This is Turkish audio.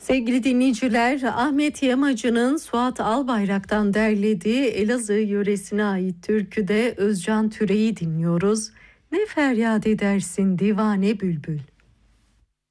Sevgili dinleyiciler, Ahmet Yamacı'nın Suat Albayrak'tan derlediği Elazığ yöresine ait türküde Özcan Türe'yi dinliyoruz. Ne feryat edersin divane bülbül.